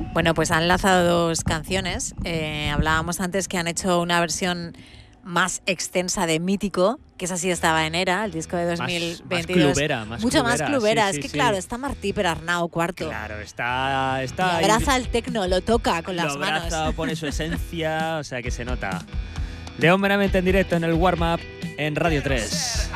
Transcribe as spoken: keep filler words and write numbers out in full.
Bueno, pues han lanzado dos canciones. Eh, hablábamos antes que han hecho una versión más extensa de Mítico, que esa sí estaba en Era, el disco de dos mil veintidós. Más clubera, más Mucho clubera, más clubera. sí, es sí, que sí. claro, está Martí Perarnau, cuarto. Claro, está... está y abraza al tecno, lo toca con lo las abraza, manos. pone su esencia, o sea que se nota. León Benavente en directo en el warm-up en Radio tres.